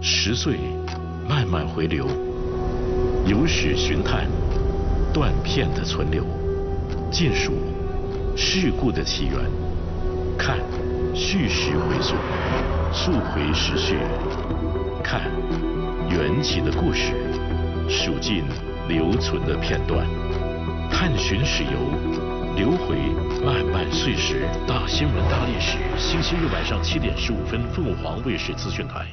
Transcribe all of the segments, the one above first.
10岁慢慢回流，有史寻探断片的存留，尽数事故的起源，看叙事回溯，溯回时序，看缘起的故事，数尽留存的片段，探寻史游，留回漫漫岁时。大新闻大历史，星期日晚上7点15分，凤凰卫视资讯台。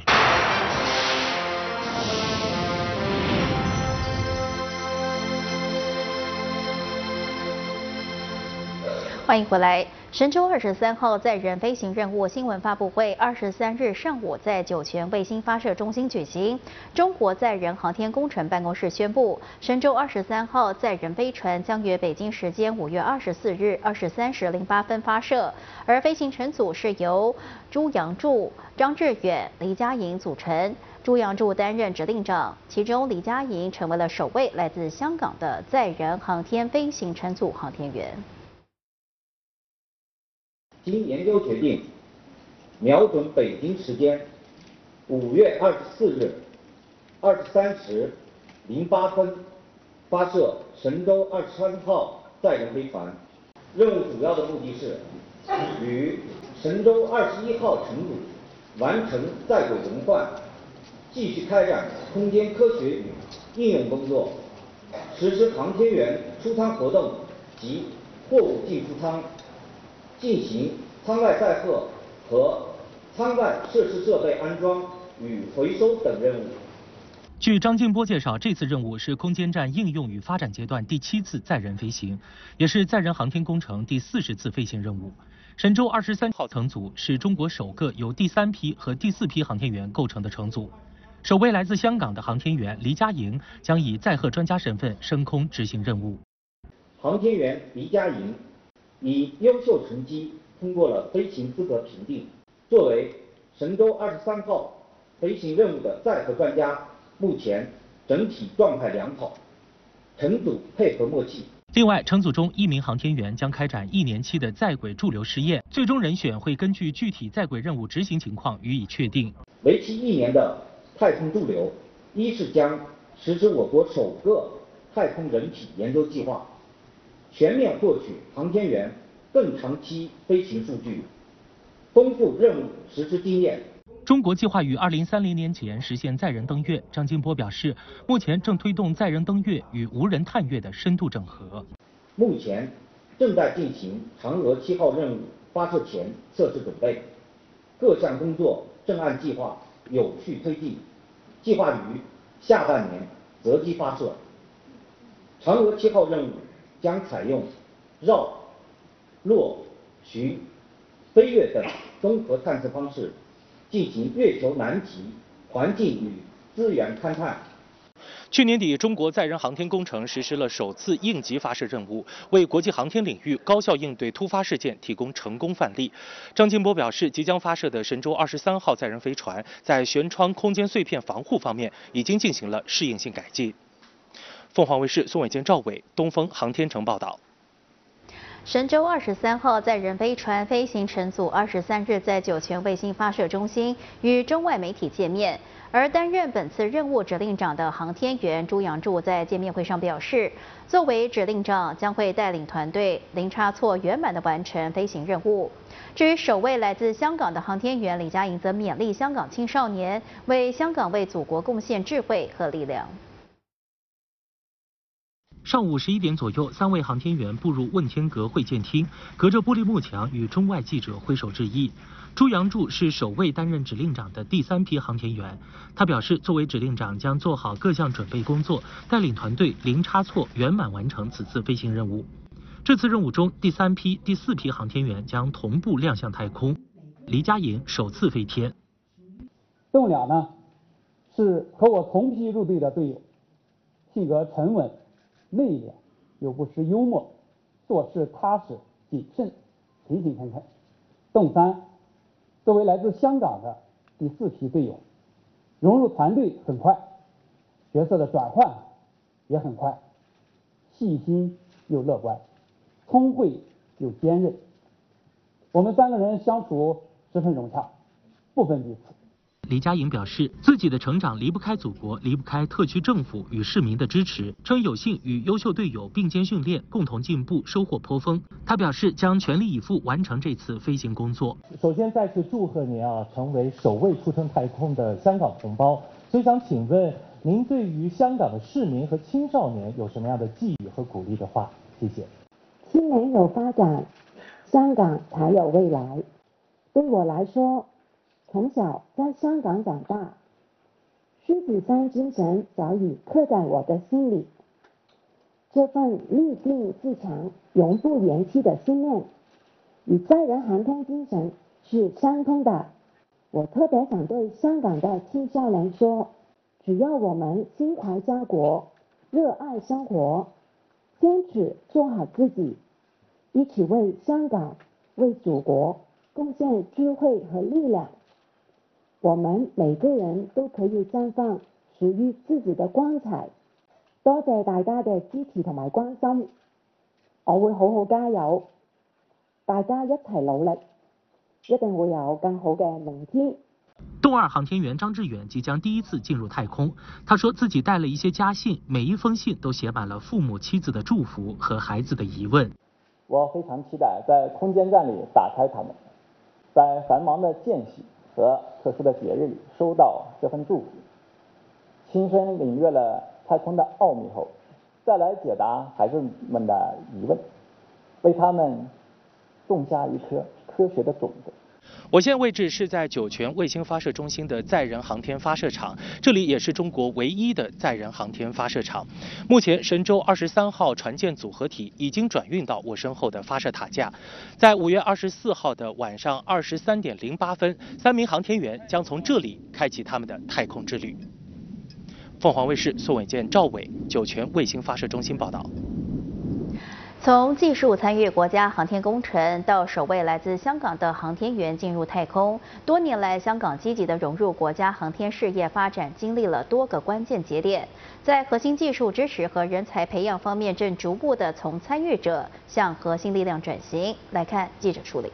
欢迎回来。神舟23号载人飞行任务新闻发布会23日上午在酒泉卫星发射中心举行。中国载人航天工程办公室宣布，神舟23号载人飞船将于北京时间5月24日23时08分发射，而飞行乘组是由朱杨柱、张志远、黎佳莹组成。朱杨柱担任指令长，其中黎佳莹成为了首位来自香港的载人航天飞行乘组航天员。 经研究决定，瞄准北京时间5月24日23时08分发射神舟23号载人飞船。任务主要的目的是与神舟21号乘组完成在轨轮换，继续开展空间科学与应用工作，实施航天员出舱活动及货物进出舱，进行舱外载荷和舱外设施设备安装与回收等任务。 据张静波介绍，这次任务是空间站应用与发展阶段第7次载人飞行，也是载人航天工程第40次飞行任务。神舟23号乘组是中国首个由第3批和第4批航天员构成的乘组。首位来自香港的航天员黎佳莹将以载荷专家身份升空执行任务。 航天员黎佳莹以优秀成绩通过了飞行资格评定，作为神舟23号飞行任务的载荷专家，目前整体状态良好，乘组配合默契。 另外，乘组中1名航天员将开展1年期的在轨驻留试验，最终人选会根据具体在轨任务执行情况予以确定。 为期1年的太空驻留，一是将实施我国首个太空人体研究计划，全面获取航天员更长期飞行数据，丰富任务实施经验。 中国计划于2030年前实现载人登月。张金波表示，目前正推动载人登月与无人探月的深度整合。 目前正在进行嫦娥7号任务发射前测试准备，各项工作正按计划有序推进，计划于下半年择机发射。嫦娥7号任务将采用绕、落、巡、飞跃等综合探测方式，进行月球南极环境与资源勘探。 去年底，中国载人航天工程实施了首次应急发射任务，为国际航天领域高效应对突发事件提供成功范例。张金波表示，即将发射的神舟23号载人飞船在舷窗空间碎片防护方面已经进行了适应性改进。凤凰卫视宋伟坚、赵伟，东风航天城报道。 神舟23号载人飞船飞行乘组23日在酒泉卫星发射中心与中外媒体见面，而担任本次任务指令长的航天员朱杨柱在见面会上表示，作为指令长将会带领团队零差错圆满地完成飞行任务。至于首位来自香港的航天员李佳莹则勉励香港青少年为香港为祖国贡献智慧和力量。 上午11点左右，3位航天员步入问天阁会见厅，隔着玻璃幕墙与中外记者挥手致意。朱杨柱是首位担任指令长的第3批航天员，他表示，作为指令长将做好各项准备工作，带领团队零差错圆满完成此次飞行任务。这次任务中，第3批、第4批航天员将同步亮相太空。黎佳莹首次飞天。 这俩呢，是和我同批入队的队友，性格沉稳、内敛，又不失幽默，做事踏实谨慎，勤勤恳恳。邓三作为来自香港的第4批队友，融入团队很快，角色的转换也很快，细心又乐观，聪慧又坚韧。我们3个人相处十分融洽，不分彼此。 李佳颖表示，自己的成长离不开祖国，离不开特区政府与市民的支持，称有幸与优秀队友并肩训练，共同进步，收获颇丰。他表示将全力以赴完成这次飞行工作。 首先再次祝贺您成为首位出征太空的香港同胞。所以想请问您对于香港的市民和青少年有什么样的寄语和鼓励的话？谢谢。 青年有发展，香港才有未来。对我来说，从小在香港长大，狮子山精神早已刻在我的心里。这份立定自强、永不言弃的信念，与载人航天精神是相通的。我特别想对香港的青少年说，只要我们心怀家国，热爱生活，坚持做好自己，一起为香港、为祖国贡献智慧和力量，我們每個人都可以綻放屬於自己的光彩。多謝大家嘅支持同埋關心，我會好好加油，大家一齊努力，一定會有更好嘅明天。 动2航天员张志远即将第一次进入太空，他说自己带了一些家信，每一封信都写满了父母妻子的祝福和孩子的疑问。 我非常期待在空间站里打开它们，在繁忙的间隙和特殊的节日里收到这份祝福，亲身领略了太空的奥秘后，再来解答孩子们的疑问，为他们种下一颗科学的种子。 我现在位置是在酒泉卫星发射中心的载人航天发射场，这里也是中国唯一的载人航天发射场。目前神舟23号船舰组合体已经转运到我身后的发射塔架，在5月24号的晚上23点08分，3名航天员将从这里开启他们的太空之旅。凤凰卫视宋伟健、赵伟，酒泉卫星发射中心报道。 从技术参与国家航天工程到首位来自香港的航天员进入太空，多年来香港积极地融入国家航天事业发展，经历了多个关键节点，在核心技术支持和人才培养方面，正逐步地从参与者向核心力量转型。来看记者处理。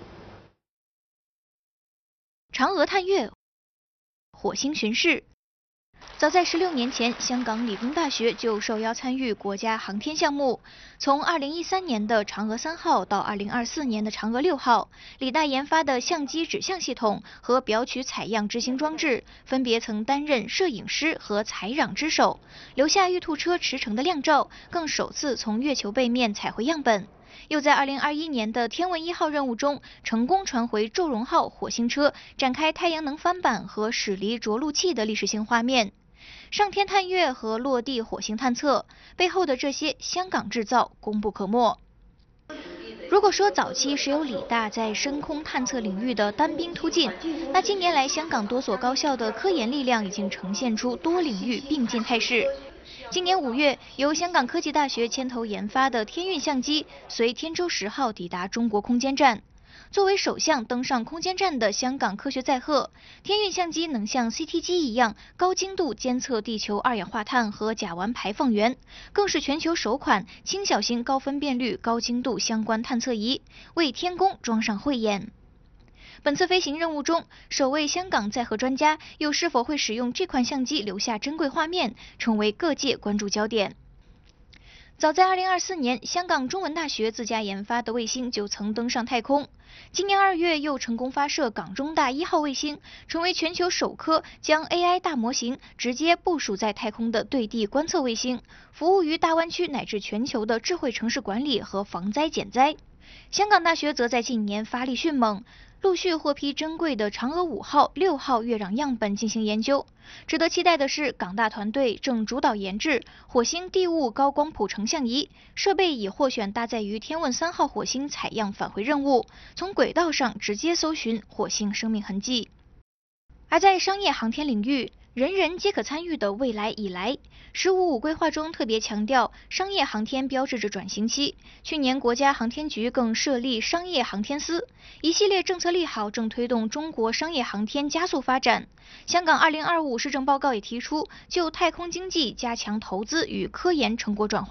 嫦娥探月，火星巡视。早在16年前，香港理工大学就受邀参与国家航天项目。从2013年的嫦娥3号到2024年的嫦娥6号，理大研发的相机指向系统和表取采样执行装置，分别曾担任摄影师和采壤之手，留下玉兔车驰骋的亮照，更首次从月球背面采回样本。又在2021年的天问1号任务中，成功传回祝融号火星车展开太阳能帆板和驶离着陆器的历史性画面。上天探月和落地火星探测背后的这些香港制造功不可没。如果说早期是由理大在深空探测领域的单兵突进，那近年来香港多所高校的科研力量已经呈现出多领域并进态势。今年5月，由香港科技大学牵头研发的天运相机随天舟10号抵达中国空间站。作为首项登上空间站的香港科学载荷，天运相机能像 CT 机一样高精度监测地球二氧化碳和甲烷排放源，更是全球首款轻小型高分辨率高精度相关探测仪，为天宫装上慧眼。本次飞行任务中，首位香港载荷专家又是否会使用这款相机留下珍贵画面，成为各界关注焦点。早在2024年，香港中文大学自家研发的卫星就曾登上太空。今年2月又成功发射港中大1号卫星，成为全球首颗将 AI 大模型直接部署在太空的对地观测卫星，服务于大湾区乃至全球的智慧城市管理和防灾减灾。香港大学则在近年发力迅猛，陆续获批珍贵的嫦娥5号、6号月壤样本进行研究。值得期待的是，港大团队正主导研制火星地物高光谱成像仪，设备已获选搭载于天问3号火星采样返回任务，从轨道上直接搜寻火星生命痕迹。而在商业航天领域，人人皆可参与的未来已来。“15+5”规划中特别强调，商业航天标志着转型期。去年国家航天局更设立商业航天司，一系列政策利好正推动中国商业航天加速发展。香港2025施政报告也提出，就太空经济加强投资与科研成果转化。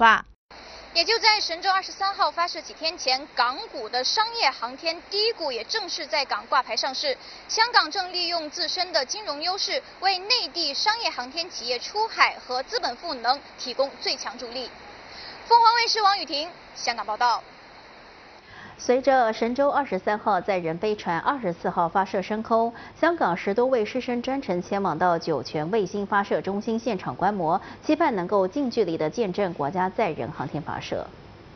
也就在神舟23号发射几天前，港股的商业航天第一股也正式在港挂牌上市。香港正利用自身的金融优势，为内地商业航天企业出海和资本赋能提供最强助力。凤凰卫视王雨婷香港报道。 随着神舟23号载人飞船24号发射升空，香港10多位师生专程前往到酒泉卫星发射中心现场观摩，期盼能够近距离的见证国家载人航天发射。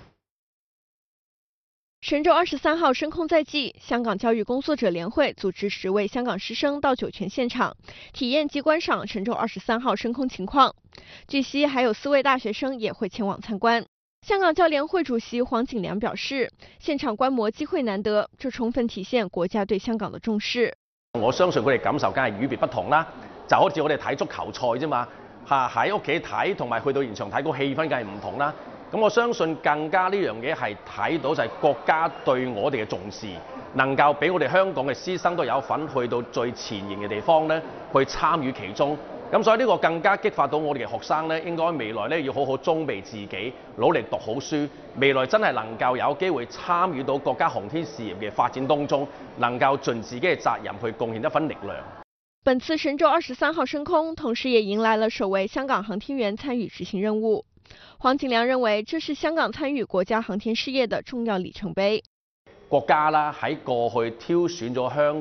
神舟23号升空在即，香港教育工作者联会组织10位香港师生到酒泉现场体验及观赏神舟23号升空情况。据悉，还有4位大学生也会前往参观。香港教联会主席黄景良表示，現場觀摩機會難得，這充分體現國家對香港的重視。 我相信佢哋感受梗係與別不同啦，就好似我哋睇足球賽啫嘛，喺屋企睇同埋去到現場睇個氣氛梗係唔同啦。咁我相信更加呢樣嘢係睇到就係國家對我哋嘅重視，能夠俾我哋香港嘅師生都有份去到最前沿嘅地方咧，去參與其中。咁所以呢個更加激發到我哋嘅學生咧，應該未來咧要好好裝備自己，努力讀好書，未來真係能夠有機會參與到國家航天事業嘅發展當中，能夠盡自己嘅責任去貢獻一份力量。 本次神舟23號升空，同時也迎來了首位香港航天員參與執行任務。黃景良認為，這是香港參與國家航天事業的重要里程碑。 國家啦喺過去挑選咗香